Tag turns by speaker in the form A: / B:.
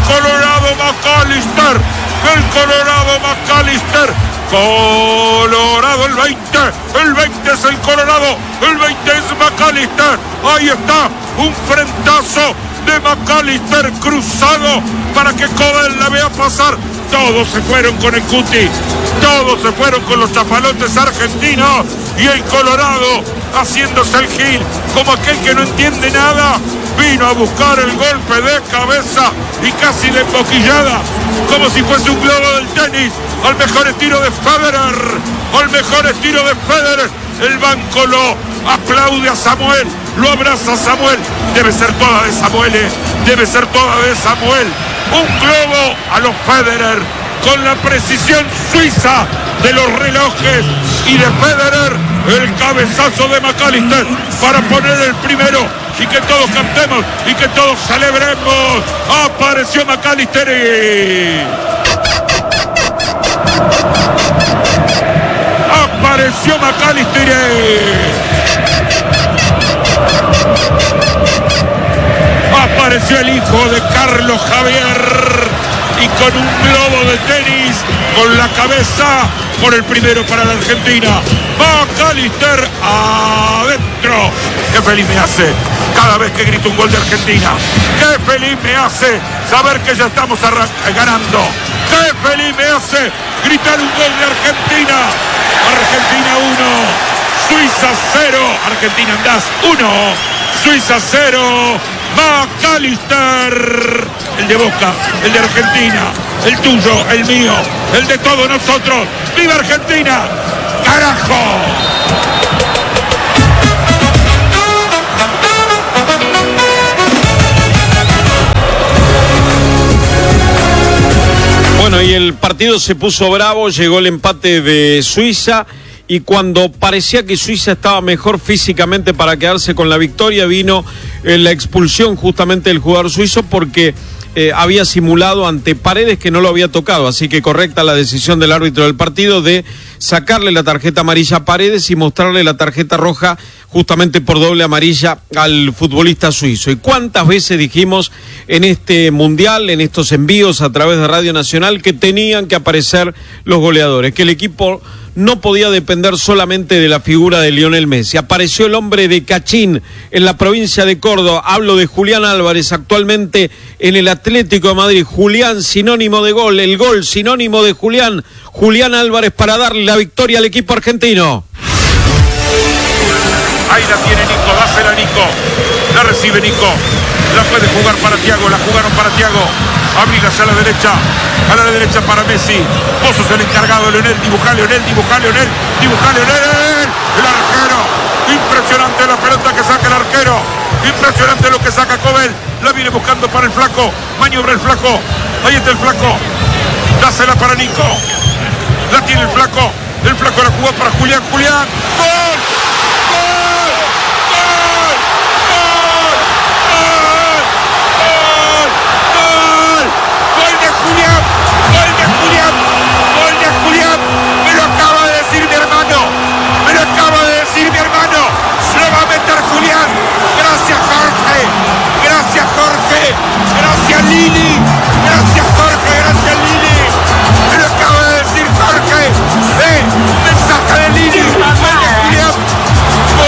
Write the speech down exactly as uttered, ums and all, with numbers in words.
A: Colorado McAllister, el Colorado McAllister. Colorado el veinte, el veinte es el Colorado, el veinte es McAllister. Ahí está, un frentazo de McAllister cruzado para que Cobel la vea pasar. Todos se fueron con el Cuti, todos se fueron con los chapalotes argentinos, y el Colorado haciéndose el gil como aquel que no entiende nada. Vino a buscar el golpe de cabeza y casi de emboquillada, como si fuese un globo del tenis, al mejor estilo de Federer, al mejor estilo de Federer. El banco lo aplaude a Samuel, lo abraza a Samuel. Debe ser toda de Samuel, eh. debe ser toda de Samuel. Un globo a los Federer, con la precisión suiza de los relojes, y de Federer el cabezazo de McAllister para poner el primero, y que todos cantemos y que todos celebremos. Apareció McAllister y... apareció McAllister y... apareció el hijo de Carlos Javier, y con un globo de tenis con la cabeza por el primero para la Argentina. McAllister adentro. Qué feliz me hace cada vez que grito un gol de Argentina. Qué feliz me hace saber que ya estamos ganando. Qué feliz me hace gritar un gol de Argentina. Argentina uno, Suiza cero. Argentina andás uno, Suiza cero. McAllister, el de Boca, el de Argentina, el tuyo, el mío, el de todos nosotros. ¡Viva Argentina! ¡Carajo!
B: Bueno, y el partido se puso bravo, llegó el empate de Suiza, y cuando parecía que Suiza estaba mejor físicamente para quedarse con la victoria, vino eh, la expulsión justamente del jugador suizo, porque eh, había simulado ante Paredes que no lo había tocado, así que correcta la decisión del árbitro del partido de sacarle la tarjeta amarilla a Paredes y mostrarle la tarjeta roja justamente por doble amarilla al futbolista suizo. ¿Y cuántas veces dijimos en este mundial, en estos envíos a través de Radio Nacional, que tenían que aparecer los goleadores, que el equipo no podía depender solamente de la figura de Lionel Messi? Apareció el hombre de Cachín en la provincia de Córdoba. Hablo de Julián Álvarez, actualmente en el Atlético de Madrid. Julián, sinónimo de gol, el gol sinónimo de Julián. Julián Álvarez para darle la victoria al equipo argentino.
A: Ahí la tiene Nico, dásela Nico. La recibe Nico. La puede jugar para Thiago, la jugaron para Thiago. Abrir hacia la derecha, a la derecha para Messi. Vos sos el encargado, Leonel. Dibuja, Leonel, dibuja, Leonel. Dibuja, Leonel. El arquero. Impresionante la pelota que saca el arquero. Impresionante lo que saca Cobel. La viene buscando para el flaco. Maniobra el flaco. Ahí está el flaco. Dásela para Nico. La tiene el flaco. El flaco la jugó para Julián. Julián. ¡Gol!